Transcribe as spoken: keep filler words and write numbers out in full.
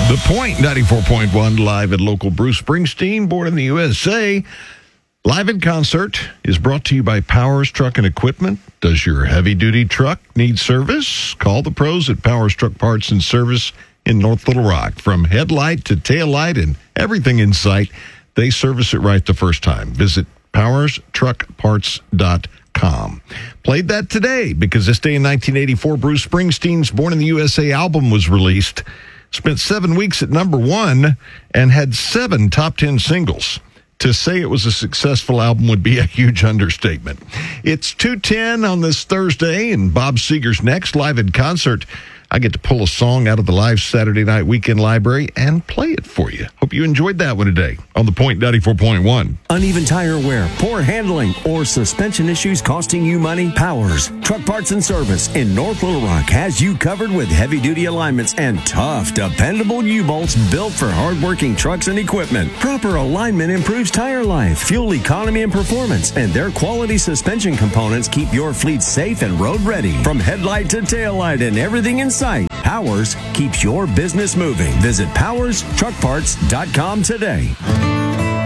The Point, ninety-four point one, live at local Bruce Springsteen, born in the U S A. Live in Concert is brought to you by Powers Truck and Equipment. Does your heavy-duty truck need service? Call the pros at Powers Truck Parts and Service in North Little Rock. From headlight to tail light and everything in sight, they service it right the first time. Visit powers truck parts dot com. Played that today because this day in nineteen eighty-four, Bruce Springsteen's Born in the U S A album was released. Spent seven weeks at number one and had seven top ten singles. To say it was a successful album would be a huge understatement. It's two ten on this Thursday, and Bob Seger's next, live in concert. I get to pull a song out of the live Saturday Night Weekend Library and play it for you. Hope you enjoyed that one today on The Point ninety-four point one. Uneven tire wear, poor handling, or suspension issues costing you money? Powers Truck Parts and Service in North Little Rock has you covered with heavy-duty alignments and tough, dependable U-bolts built for hard-working trucks and equipment. Proper alignment improves tire life, fuel economy, and performance, and their quality suspension components keep your fleet safe and road-ready. From headlight to taillight and everything inside, Powers keeps your business moving. Visit powers truck parts dot com today.